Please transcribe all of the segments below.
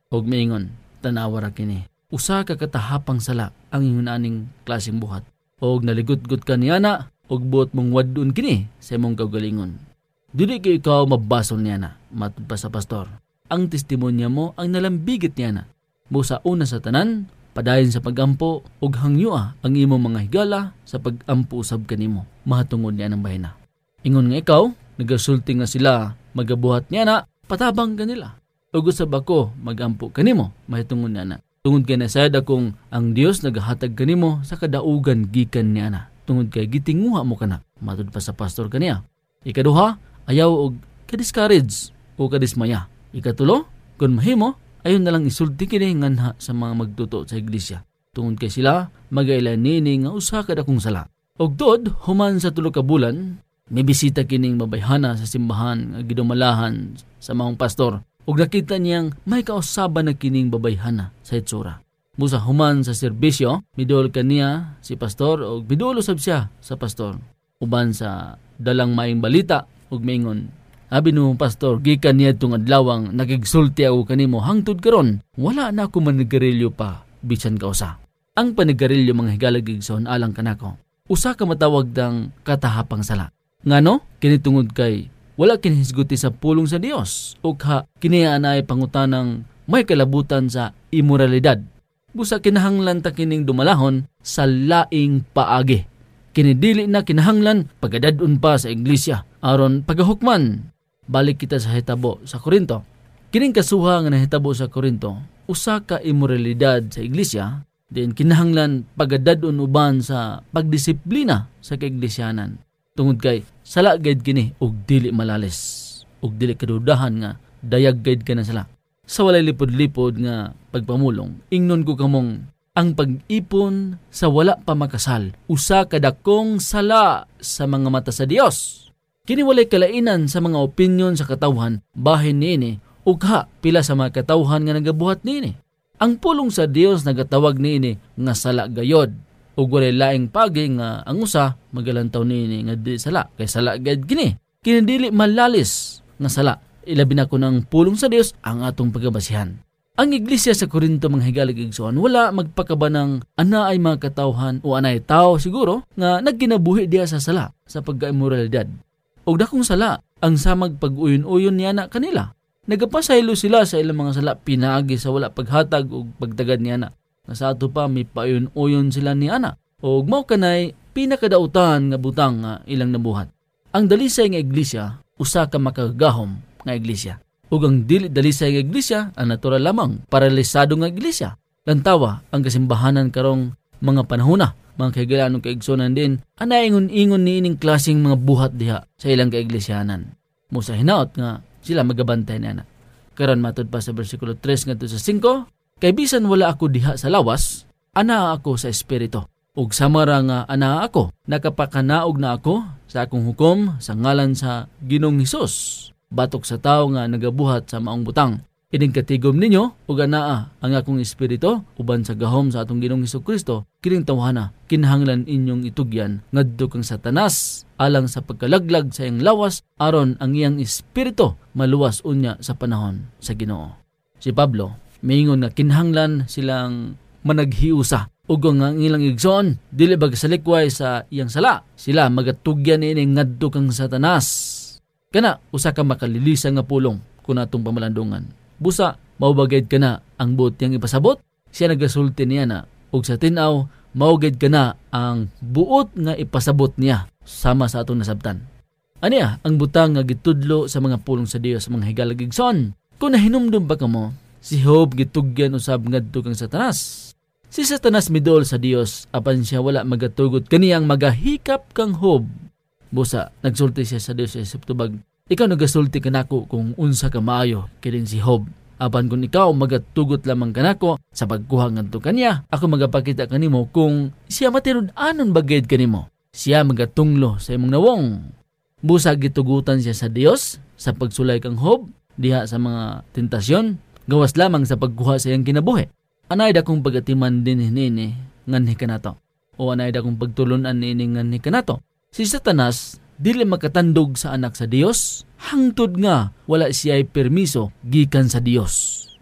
Og maingon, tanawa ra kini. Usa ka katahapang sala ang ingon aning klaseng buhat. Og naligot-gut ka niya na, og buot mong wadun kini sa imong kaugalingon. Dili kay ikaw mabasol niya na, matud pa sa pastor. Ang testimonya mo ang nalambigit niya na. Busa una sa tanan, padayon sa pagampo, og hangyua ang imong mga higala sa pagampo usab kanimo. Mahatungod niya ng bahina. Ingon nga ikaw, nagasulti nga sila, magabuhat niya na, patabang kanila. Og usab ako, magampo kanimo, mahatungod niya na. Tungod kay nasayad akong ang Dios nagahatag kanimo sa kadaugan gikan niya na. Tungod kay gitinguha mo kana, matud pa sa pastor kaniya. Ikaduha, ayaw og kadiscourage o kadismaya. Ikatulo, kung mahimo, ayon na lang isulti kini nganha sa mga magtuto sa iglesia. Tungod kay sila, magailan nini nga usa ka dakong sala. Og tod, human sa 3 ka bulan, may bisita kining babayhana sa simbahan nga gidumalahan sa mga pastor. Og nakita niyang may kausaban na kining babayhana sa itsura. Busa human sa serbisyo, midol kaniya si pastor og bidulo sab siya sa pastor. Uban sa dalang maing balita og maingon, abi no pastor, gikan niya itong adlawang nakigsulti ako kanimo hangtod karon, wala na ako manigarilyo pa bisan kausa. Ang panigarilyo mga higalagigson alang kanako. Usa ka matawag dang katahapang sala. Ngano? Kini tungod kay wala kinihisguti sa pulong sa Dios o kiniyaan ay pangutanang may kalabutan sa imoralidad. Busa kinahanglan ta kining dumalahon sa laing paagi. Kinidili na kinahanglan pagadadun pa sa iglesia aron pagahukman. Balik kita sa hitabo sa Korinto. Kining kasuha nga nahitabo sa Korinto, usa ka imoralidad sa iglesia, din kinahanglan pagadadun uban sa pagdisiplina sa kaiglesianan. Tungod kay sala gayud kini og dili malalis, og dili kadudahan nga dayag gayud ka na sala. Sa walay lipod-lipod nga pagpamulong, ingnon ko kamong ang pag-ipon sa wala pa makasal, usa kadakong sala sa mga mata sa Dios. Kini walay kalainan sa mga opinyon sa katawhan bahin niini ug pila sa mga katawhan nga nagabuhat niini. Ang pulong sa Dios nagatawag niini nga sala gayod. Ug walay laing pagi nga ang usa magalantaw niini nga di sala kay sala gayud kini. Kini dili malalis nga sala. Ilabi na ko ng pulong sa Dios ang atong pagabasihan. Ang iglesia sa Korinto mga higalig-igsoon wala magpakaba ng ana ay mga katawhan o anay tao siguro nga nagkinabuhi diya sa sala sa pagka-immoralidad. Og dakong sala ang samag pag-uyon-uyon niya na kanila. Nagapasaylo sila sa ilang mga sala pinaagi sa wala paghatag o pagtagad niya na. Sa ato pa may pauyon-uyon sila ni ana. Og mao kanay pinakadautan nga butang nga ilang nabuhat. Ang dalisay nga iglesia usa ka makagahom nga iglesia. Ug ang dili dalisay nga iglesia ang natural lamang paralisado nga iglesia. Lantawa ang kasimbahanan karong mga panahona, mga kaigalanong kaigsonan din, anaingon-ingon ni ining klaseng mga buhat diha sa ilang kaiglesianan. Musa hinaot nga sila magabantay na. Karon matud pa sa bersikulo 3 ngadto sa 5, kay bisan wala ako diha sa lawas, ana ako sa espiritu. Ug samara nga ana ako, nakapakanaog na ako sa akong hukom sa ngalan sa Ginoong Hesus. Batok sa tao nga nagabuhat sa maong butang. Ining katigom ninyo ug anaa ang akong espiritu uban sa gahom sa atong Ginoong Hesukristo. Kining tawhana kinahanglan inyong itugyan ngadto kang Satanas alang sa pagkalaglag sa iyang lawas aron ang iyang espiritu maluwas unya sa panahon sa Ginoo. Si Pablo miingon nga kinahanglan silang managhiusa ug ang ilang igsoon dili bagasalikway sa iyang sala. Sila magatugyan ini ngadto kang Satanas. Kana usa ka makalilisa nga pulong kun atong pamalandungan. Busa maubagid kana ang buot niyang ipasabot, siya nagasulti niya na ug sa tin-aw maugid kana ang buot nga ipasabot niya sama sa atong nasabtan. Aniya ang butang nga gitudlo sa mga pulong sa Dios mga higalagigson. Kung nahinumdum ba kamo, si Job gitugyan usab ngadto kang Satanas. Si Satanas midol sa Dios apan siya wala magatugot kaniyang magahikap kang Job. Busa nagsulti siya sa Dios sa tubag, ikaw nagasulti kanako kung unsa ka maayo kining si Job. Apan kung ikaw magatugot lamang kanako sa pagkuha ngadto kaniya, ako magapakita kanimo kung siya matinud-anon bagayad kanimo. Siya magatunglo sa imong nawong. Busa gitugutan siya sa Dios sa pagsulay kang Job diha sa mga tentasyon, gawas lamang sa pagkuha sa iyang kinabuhi. Anay dakong pagatiman din nini nganhi kanato. O anay dakong pagtulunan nini nganhi kanato. Si Satanas dili makatandog sa anak sa Dios hangtod nga wala siya'y permiso gikan sa Dios.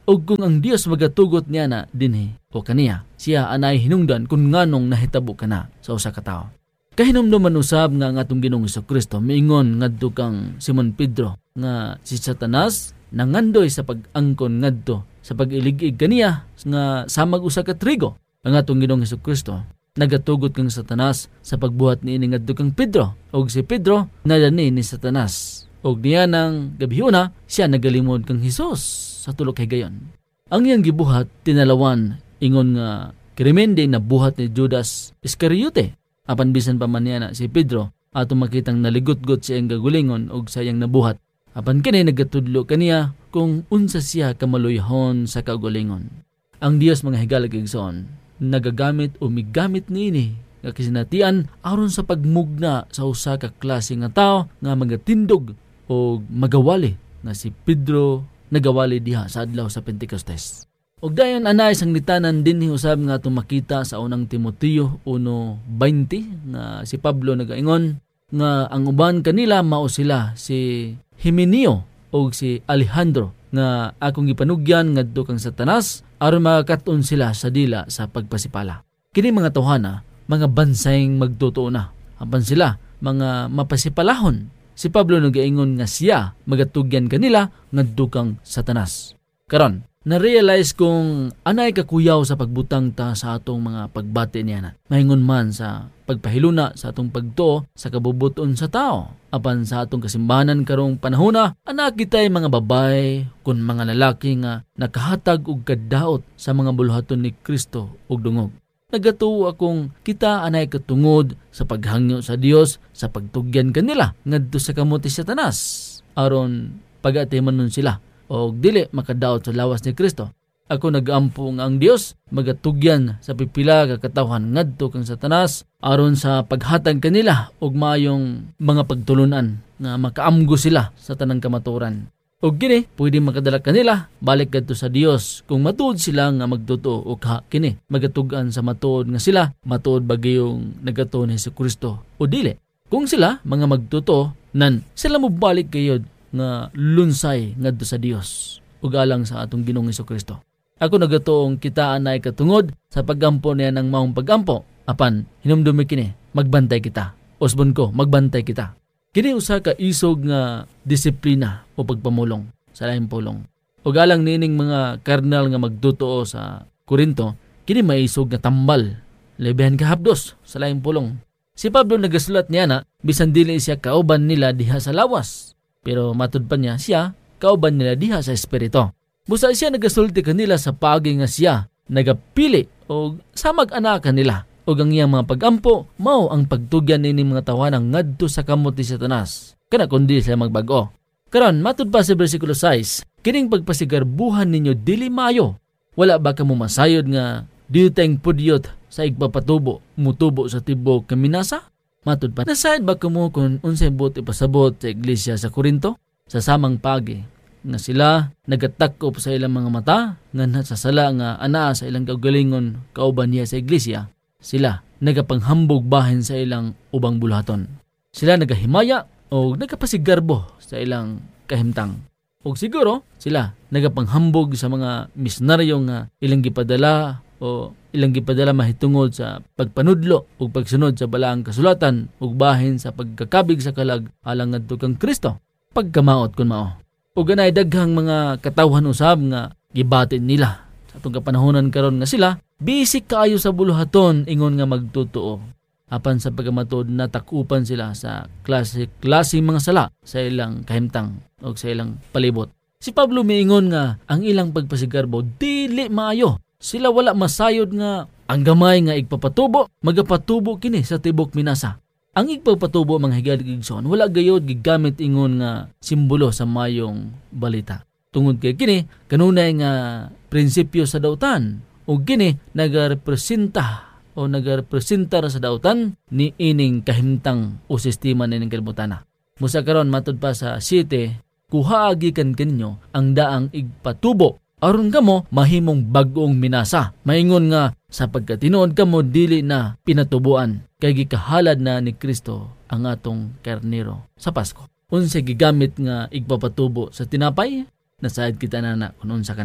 O kung ang Dios magatugot niya na dinhi o kaniya, siya anay hinungdan kung nganong nahitabo ka na sa usa ka tawo. Kahinumduman usab nga ang atong Ginoong Hesukristo miingon ngadto kang Simon Pedro nga si Satanas nangandoy sa pag-angkon ngadto sa pag-ilig-ig kaniya nga samag usa ka trigo. Ang atong Ginoong Hesukristo nagatugot kang Satanas sa pagbuhat niini ngadto kang Pedro, og si Pedro nadani ni Satanas. Og niya nang gabihuna siya nagalimod kang Hesus sa tulo kay gayon. Ang iyang gibuhat tinalawan ingon nga krimen din na buhat ni Judas Iscariote. Apan bisan pa man niya na si Pedro ato makitang naligot-got siya ang gagulingon og sayang nabuhat. Apan kini nagatudlo kaniya kung unsa siya kamaluyhon sa kagulingon. Ang Dios mga higalag igsoon nagagamit o migamit niini nga kasinatian aron sa pagmugna sa usa ka klase nga tao nga magatindog o magawali nga si Pedro nagawali diha sa adlaw sa Pentecostes. Og dayon anay sang nitanan dinhi usab nga atong makita sa unang Timoteo 1:20 nga si Pablo nagaingon nga ang uban kanila mao sila si Himeneo o si Alejandro nga akong gipanugyan ngadto kang Satanas aron makakat-on sila sa dila sa pagpasipala. Kini mga tawhana mga bansayng magtotoo na. Apan sila mga mapasipalahon. Si Pablo nagaingon nga siya magatugyan kanila ngadto kang Satanas. Karon na-realize kung anay kakuyaw sa pagbutang ta sa atong mga pagbati niya na. Mahingon man sa pagpahiluna sa atong pagtuo sa kabubuton sa tao. Apan sa atong kasimbahanan karong panahona, anak kita'y mga babay kun mga lalaki nga nakahatag og kadaot sa mga buluhaton ni Kristo og dungog. Nagatuo akong kita anay katungod sa paghangyo sa Dios sa pagtugyan kanila ngadto sa kamot ni Satanas aron pag-atiman nun sila o dili makadaot sa lawas ni Kristo. Ako nag-ampo nga ang Dios magatugyan sa pipila ka katawhan ngadto kang Satanas aron sa paghatag kanila og mayong mga pagtulunan nga makaamgo sila sa tanang kamaturan. Og kini pwede makadala kanila balik kadto sa Dios kung matuod sila nga magtotoo o kini magatugan sa matuod nga sila matuod bagayong nagatuo ni Jesucristo o dili. Kung sila mga magtotoo nan sila mo balik kayod nga lunsay ngadto sa Dios ug alang sa atong Ginoong Hesukristo. Ako nagatuong kita anay katungod sa paggampo niya ng maong paggampo. Apan hinumdumi kini magbantay kita. Osbon ko magbantay kita. Kini usa ka isog nga disiplina o pagpamulong sa laing pulong. Ug alang nining mga karnal nga magtotoo sa Korinto, kini maisog nga tambal lebihan ka hapdos sa laing pulong. Si Pablo nagasulat niya na bisan dili siya kauban nila diha sa lawas. Pero matud pa niya siya, kauban nila diha sa espiritu. Busa siya nagasulti kanila sa pagi nga siya, nagapili o sa mag-anakan nila. O ang iyang mga pag-ampo, mao ang pagtugyan nini mga tawanang ngadto sa kamot ni Satanas. Kana kundi sila magbago. Karon matud pa sa bersikulo 6, kining pagpasigarbuhan ninyo dili mayo. Wala ba kamo masayod nga diuteng pudyot sa igpapatubo, mutubo sa tibok kaminasa? Matud pa, nasayad ba kamo kung unsay buti pasabot sa iglesia sa Korinto? Sa samang pagi, nga sila nagatakop sa ilang mga mata, nga nasasala nga ana sa ilang kaugalingon kauban niya sa iglesia, sila nagapanghambog bahin sa ilang ubang bulaton. Sila nagahimaya o nagapasigarbo sa ilang kahimtang. O siguro, sila nagapanghambog sa mga misnaryo nga ilang gipadala o ilang gipadala mahitungod sa pagpanudlo o pagsunod sa balaang kasulatan ug bahin sa pagkakabig sa kalag alang ngadto kang Kristo pagkamaot kun mao. Ug ganay daghang mga katawhan usab nga gibatin nila sa atong kapanahonan karon nga sila bisik kaayo sa buluhaton ingon nga magtotoo. Apan sa pagkamatud natakupan sila sa klase mga sala sa ilang kahimtang o sa ilang palibot. Si Pablo miingon nga ang ilang pagpasigarbo dili maayo. Sila wala masayod nga ang gamay nga igpapatubo, magapatubo kini sa tibok minasa. Ang igpapatubo mga higalig-igsoon, wala gayod gigamit ingon nga simbolo sa mayong balita. Tungod kay kini, kanunay nga prinsipyo sa dautan, o kini nagarepresenta sa dautan ni ining kahimtang o sistema nining kalibutana. Musa karon matud pa sa 7, kuhaagi kan kanyo ang daang igpatubo aron kamo mahimong bag-ong minasa. Maingon nga sa pagkatinuod kamo dili na pinatubuan kay gikahalad na ni Kristo ang atong karnero sa Pasko. Unsa gigamit nga igpapatubo sa tinapay? Nasayad kita na kung unsa kana.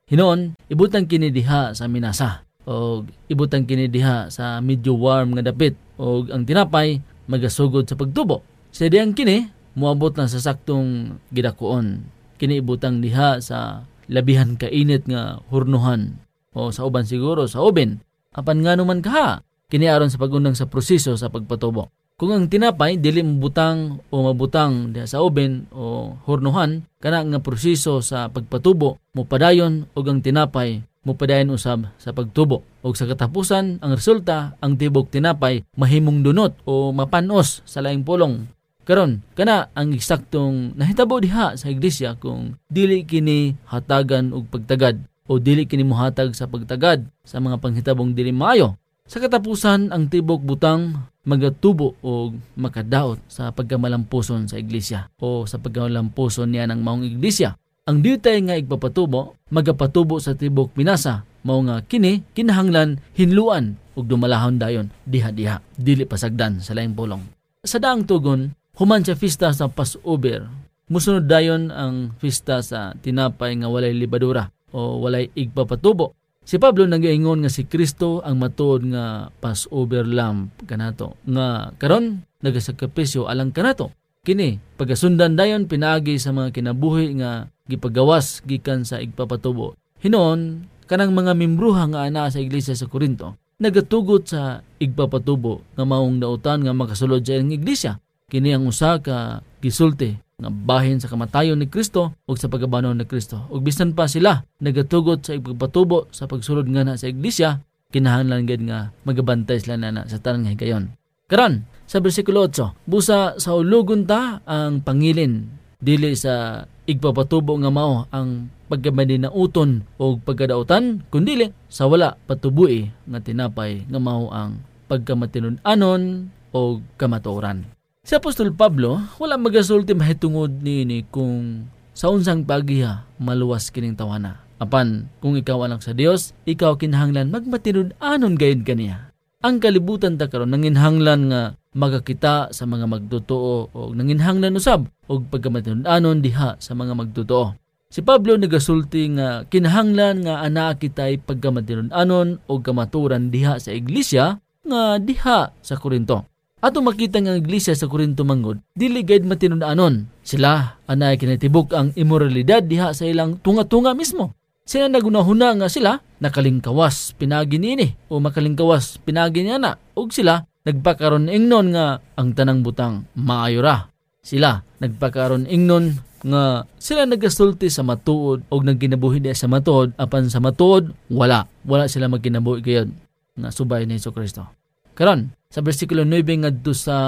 Hinon, ibutang kini diha sa minasa o ibutang kini diha sa medyo warm nga dapit o ang tinapay magasugod sa pagtubo. Sa diyang kini, muabot na sa saktong gidakuon. Kini ibutang diha sa labihan kainit nga hurnuhan o sa uban siguro sa oven. Apan nga naman kaha, kini aron sa pagundang sa proseso sa pagpatubo. Kung ang tinapay dili mabutang o mabutang diha sa oven o hurnuhan, kana nga proseso sa pagpatubo mupadayon og ang tinapay mupadayon usab sa pagtubo. Og sa katapusan, ang resulta ang tibok tinapay mahimong dunot o mapanos sa laing pulong. Karon, kana ang eksaktong nahitabo diha sa iglesia kung dili kini hatagan og pagtagad o dili kini mohatag sa pagtagad sa mga panghitabong dili maayo. Sa katapusan, ang tibok butang magatubo o makadaot sa pagkamalampuson sa iglesia o sa pagkamalampuson niya ng maong iglesia. Ang ditay nga igpapatubo, magapatubo sa tibok minasa, mao nga kini kinahanglan hinluan ug dumalahon dayon diha-diha, dili pasagdan sa laing pulong. Sa daang tugon, human sa fiesta sa Passover, musunod dayon ang fiesta sa tinapay nga walay libadura o walay igpapatubo. Si Pablo nagaingon nga si Kristo ang matuod nga Passover lamb kanato, nga karon nagasakripisyo alang kanato. Kini pagasundan dayon pinaagi sa mga kinabuhi nga gipagawas gikan sa igpapatubo. Hinon, kanang mga membruha nga ana sa iglesia sa Corinto nagatugot sa igpapatubo nga maong dautan nga makasulod sa ilang iglesia. Kini ang usa ka gisulti nga bahin sa kamatayon ni Kristo ug sa pagkabanon ni Kristo. Ug bisan pa sila nagatugot sa igpapatubo sa pagsulod nga na sa iglesia, kinahanglan gid nga magabantay sila na sa tanang nga higayon. Karon sa bersikulo 8, busa sa ulugon ta ang pangilin, dili sa igpapatubo nga mao ang pagkamadinauton o pagkadautan, kundili sa wala patubui nga tinapay nga mao ang pagkamatinud-anon o kamatuoran. Si Apostol Pablo, wala magasulti mahitungod ni kung sa unsang pagiha maluwas kining tawana. Apan, kung ikaw anak sa Dios, ikaw kinahanglan magmatinud-anon gayud kaniya. Ang kalibutan ta karon nanginhanglan nga magakita sa mga magtotoo o nanginhanglan usab og pagkamatinud-anon diha sa mga magtotoo. Si Pablo nagasulti nga kinahanglan nga ana kitay pagkamatinud-anon o kamaturan diha sa iglesia nga diha sa Corinto. Ato makita nga iglesia sa Corinto manggod, dili gayud matinud-anon. Sila anay kinatibuk ang immoralidad diha sa ilang tunga-tunga mismo. Sila nagunahuna nga sila nakalingkawas pinagi niini o makalingkawas pinagi niya na. Ug sila nagpakaron ingnon nga ang tanang butang maayo ra. Sila nagpakaron ingnon nga sila nagasulti sa matuod o nagginabuhi diha sa matuod, apan sa matuod wala sila magkinabuhi gayud nga subay ni Jesucristo. Karon sa bersikulo 9 ngadto sa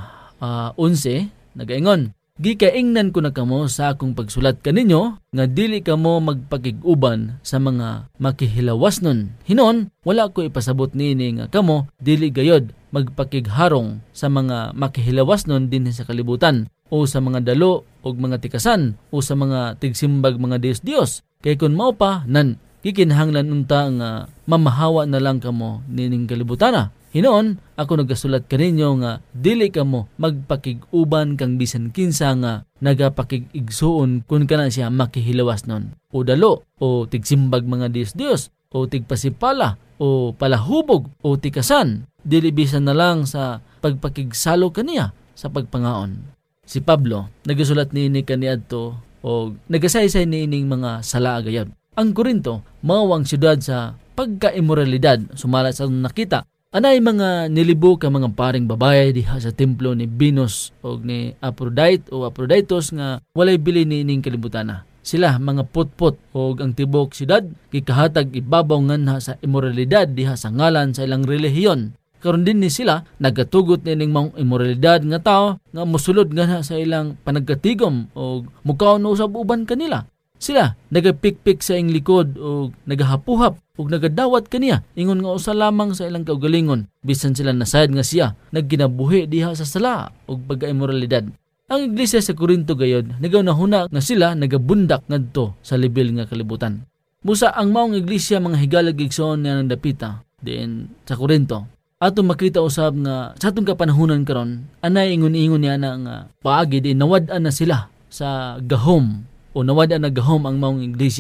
11 nagaingon, gikaingnan ko na kamo sa akong pagsulat kaninyo nga dili kamo magpakig-uban sa mga makihilawasnon. Hinon, wala ko ipasabot nini nga kamo dili gayod magpakigharong sa mga makihilawasnon dinhi sa kalibutan o sa mga dalo o mga tikasan o sa mga tigsimbag mga Dios. Kay kun mao pa nan kikinahanglan unta nga mamahawa na lang kamo nining kalibutana. Hinoon, ako nagasulat kaninyo nga dili kamo magpakig-uban kang bisan kinsa nga nagapakig-igsuon kung kana siya makihilawas nun. O dalo, o tigsimbag mga Dios, o tigpasipala, o palahubog, o tikasan. Dili bisan na lang sa pagpakigsalo kaniya sa pagpangaon. Si Pablo, nagasulat niini kaniadto o nagasaysay niining mga sala gayud. Ang Corinto, mao ang syudad sa pagka-immoralidad, sumala sa nakita. Anay mga nilibo ka mga paring babae diha sa templo ni Venus o ni Aphrodite o Aphroditos nga walay bili niining kalibutana. Sila mga putput o ang tibok syudad gikahatag ibabaw nganha sa immoralidad diha sa ngalan sa ilang relihiyon. Karon din ni sila nagatugot nining mga immoralidad nga tao nga mosulod nganha sa ilang panagkatigom o mukaon usab uban kanila. Sila nagapikpik sa ing likod o nagahapuhap o nagadawat kaniya ingon nga usa lamang sa ilang kaugalingon bisan sila nasayad nga siya nagkinabuhi diha sa sala o pagka-immoralidad. Ang iglesia sa Corinto gayod nagaunahuna nga sila nagabundak ngadto sa level nga kalibutan. Busa ang maong iglesia mga higalag igsoon nga nang dapita diin sa Corinto. Ato makita usab nga sa atong kapanahunan karon anay ingon-ingon niya na nga paagi di nawad-an na sila sa gahom o nawada na gahom ang maong iglesia.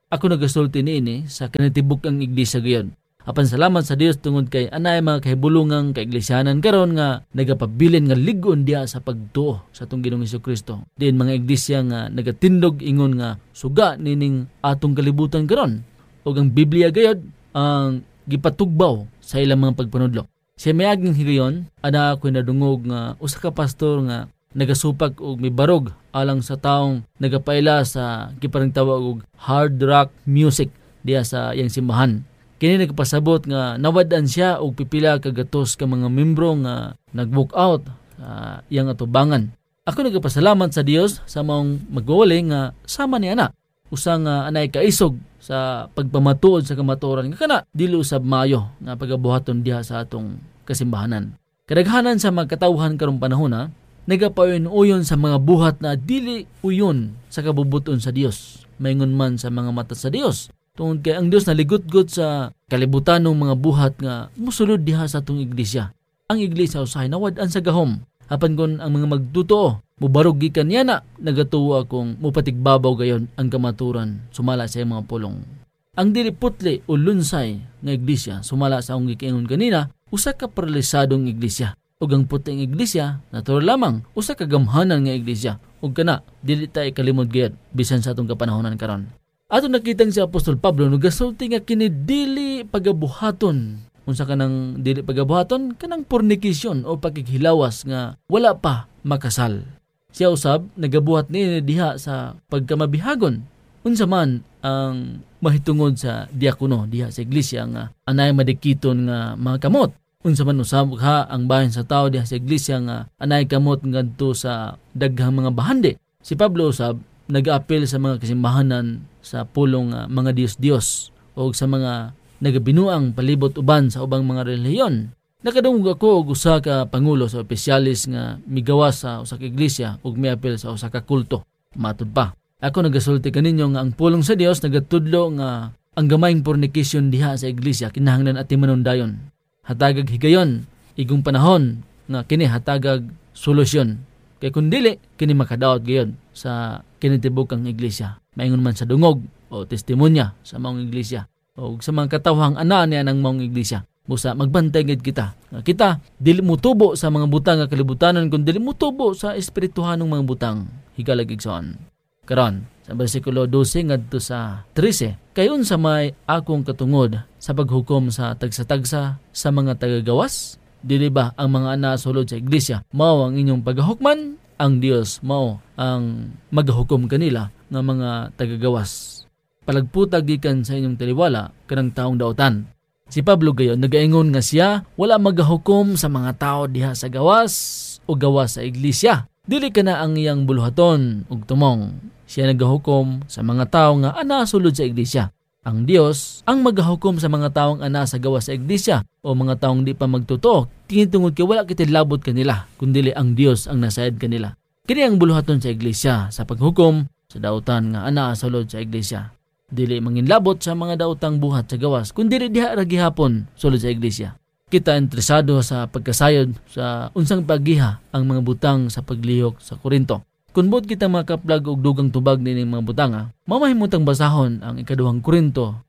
Ako nagasulti niini sa kinatibuk ang iglesia gayon. Apan salamat sa Dios tungod kay anay mga kahibulungang kaiglesianan karon nga nagapabilin nga ligon diha sa pagtuo sa atong Ginoong Hesukristo. Diin mga iglesia nga nagatindog ingon nga suga nining atong kalibutan karon. Ug ang Biblia gayod ang gipatugbaw sa ilang mga pagpanudlo. Siya may aging higayon, ana ako'y nadungog nga usa ka pastor nga nagasupag og may barog alang sa taong nagapaila sa giparang tawag og hard rock music diha sa iyang simbahan. Kini nagpasabot nga nawad-an siya og pipila ka gatos ka mga membro nga nag-walk out sa iyang atubangan. Ako nagpasalamat sa Dios sa maong magwawali nga sama ni ana. Usa nga anay kaisog sa pagpamatuod sa kamatuoran nga kana dili usab maayo nga pagabuhaton diha sa atong kasimbahanan. Kadaghanan sa mga katawhan karong panahon nagapayon-uyon sa mga buhat na dili uyon sa kabubuton sa Dios. Maingon man sa mga mata sa Dios. Tungod kay ang Dios naligot-got sa kalibutanong mga buhat nga musulod diha sa atong iglesia. Ang iglesia usahay nawad-an sa gahom. Apan kon ang mga magtutoo mubarog gikan yana nagatuwa akong mupatigbabaw gayon ang kamaturan sumala sa mga pulong. Ang dili putli o lunsay nga iglesia sumala sa akong gikingon kanina usa ka paralisadong iglesia. Ug ang puting iglesia natural lamang usa ka gamhanan nga iglesia. Ug kana dili ta ikalimod gayud bisan sa atong kapanahonan karon. Ato nakitang si Apostol Pablo nagasulti nga kini dili pagabuhaton. Unsa kanang dili pagabuhaton kanang fornication o pakighilawas nga wala pa makasal. Siya usab nagabuhat ni diha sa pagkamabihagon. Unsa man ang mahitungod sa diakono diha sa iglesia nga anay madikiton nga mga kamot. Unsa man usab ha ang bahin sa tao diha sa iglesia nga anay kamot ngadto sa daghang mga bahandi. Si Pablo usab nag-apil sa mga kasimbahanan sa pulong mga Dios-Dios o sa mga nagabinuang palibot uban sa ubang mga relihiyon. Nakadungog ako og usa ka pangulo sa opisyalis nga migawas sa usa ka iglesia ug miapil sa usa ka kulto. Matud pa. Ako nagasulti kaninyo nga ang pulong sa Dios nagatudlo nga ang gamayng fornication diha sa iglesia kinahanglan atimanon dayon. Hatagag higayon igong panahon nga kini hatagag solusyon. Kay kung dili, kini makadaot gayon sa kinitibuk ang iglesia. Maingon man sa dungog o testimonya sa maong iglesia o sa mga katawhang ana niya ng maong iglesia. Busa magbantay gid kita. Kita dili mutubo sa mga butang nga kalibutanon kun dili mutubo sa espirituhanong mga butang. Higalag igsoon. Karon sa bersikulo 12 ngadto sa 13, kayon sa may akong katungod sa paghukom sa tagsa-tagsa sa mga tagagawas. Dili ba ang mga ana sulod sa iglesia mao ang inyong paghahukman? Ang Dios mao ang maghukom kanila nga mga tagagawas. Palagputag gikan sa inyong taliwala kanang taong daotan. Si Pablo gayon nagaingon nga siya wala magahukom sa mga tao diha sa gawas o gawas sa iglesia. Dili kana ang iyang buluhaton ug tumong. Siya nagahukom sa mga tao nga ana sulod sa iglesia. Ang Dios ang magahukom sa mga taong ana sa gawas sa iglesia o mga taong di pa magtotoo tinitungod kay wala kitay labot kanila kundi ang Dios ang nasayad kanila. Kini ang buluhaton sa iglesia sa paghukom sa dautan nga ana sulod sa iglesia. Dili manginlabot sa mga daotang buhat sa gawas kundi diha ra gihapon sulod sa iglesia. Kita interesado sa pagkasayod sa unsang pagiha ang mga butang sa paglihok sa Korinto. Kung buot kita makaplag og dugang tubag nining mga butanga, mamahimutang basahon ang ikaduhang Korinto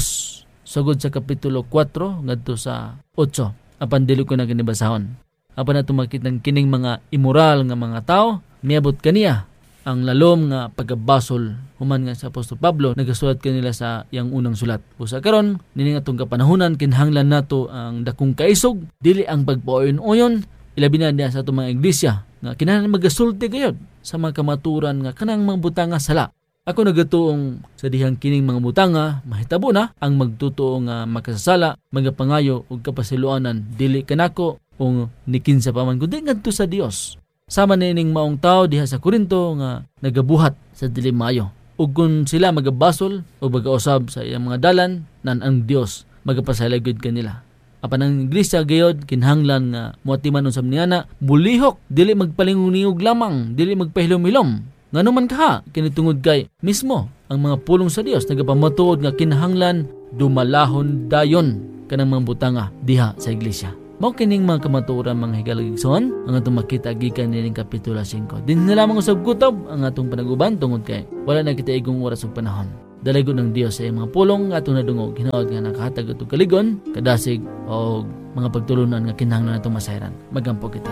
2, sugod sa kapitulo 4 ngadto sa 8. Apan dili ko na kinibasahon. Apan nato makitang kining mga immoral nga mga tao, miabot kaniya ang lalom nga pagabasol human nga sa Apostol Pablo nagasulat kanila sa iyang unang sulat. Usa karon nining atong kapanahunan kinahanglan nato ang dakong kaisog, dili ang pagpaoyon-oyon, ilabi na diha sa atong mga iglesia nga kinahanglan magasulti gayud sa mga kamaturan nga kanang mga butanga sala. Ako nagatuong sa dihang kining mga butanga mahitabo na ang magtutuo nga makasasala, magapangayo ug kapasiluanan dili kanako o nikinsa pa man kundi ngadto sa Dios. Sama nining maong tao diha sa Korinto nga nagabuhat sa dili maayo. Ug kung sila magabasol o magausab sa iyang mga dalan nan ang Dios magapasalagod kanila. Apan ang iglesia gayod kinahanglan nga moatiman usab niana bulihok dili magpalinguniog lamang dili magpahilom-hilom. Nganuman kaha kinitungod kay mismo ang mga pulong sa Dios nagapamatuod nga kinahanglan dumalahon dayon kanang mga butanga diha sa iglesia. Mao kining mga kamatuoran mga higaligson ang atong makita gikan nining kapitulo 5. Din na lamang usab kutob ang atong panaguban tungod kay wala na kita igong oras ug panahon. Dalagon ng Dios sa mga pulong nga itong nadungog, hinaot nga nakahatag itong kaligon, kadasig, o mga pagtulunan nga kinahanglan natong masayran. Magampo kita.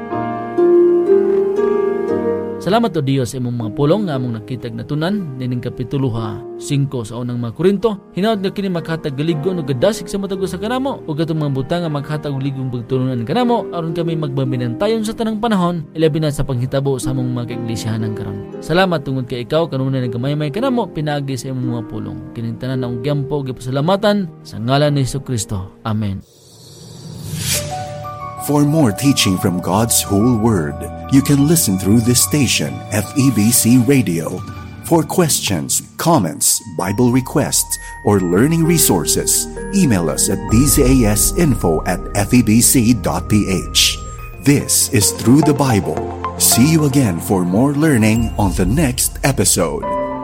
Salamat o Dios sa imong mga pulong nga among nakitag natunan nining kapitulo 5 sa unang mga Korinto. Hinaot nga kini maghatag galigon o gadasig sa matag sa kanamo ug atong mga butang nga maghatag og ligong pagtulunan kanamo aron kami magbabinantayon sa tanang panahon ilabi na sa panghitabo sa among mga kaiglesiyanan karon. Salamat tungod kay ikaw kanunay nagamayamay kanamo pinaagi sa imong mga pulong. Kining tanan ang gyampo gipasalamatan sa ngalan ni Jesucristo. Amen. For more teaching from God's whole Word, you can listen through this station, FEBC Radio. For questions, comments, Bible requests, or learning resources, email us at bzasinfo@febc.ph. This is Through the Bible. See you again for more learning on the next episode.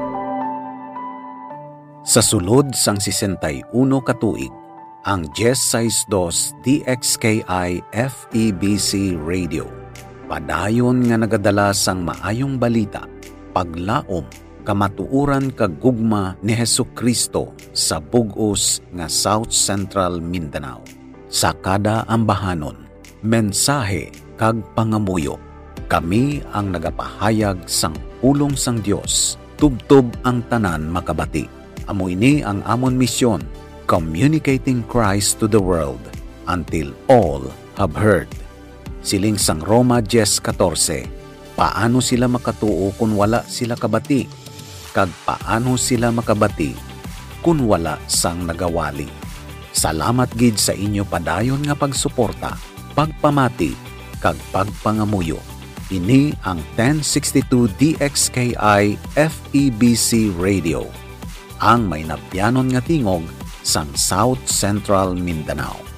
Sa sulod sang 61 katuig, ang 1062 DXKI FEBC Radio padayon nga nagadala sang maayong balita, paglaom, kamatuuran kag gugma ni Hesukristo sa bug-os nga South Central Mindanao. Sa kada ambahanon, mensahe kag pangamuyo, kami ang nagapahayag sang pulong sang Dios, tubtob ang tanan makabati. Amo ini ang amon misyon, communicating Christ to the world until all have heard. Siling sang Roma 10:14, paano sila makatuo kung wala sila kabati? Kag paano sila makabati kung wala sang nagawali? Salamat gid sa inyo padayon nga pagsuporta, pagpamati, kag pagpangamuyo. Ini ang 1062 DXKI FEBC Radio, ang may napyanon nga tingog sang South Central Mindanao.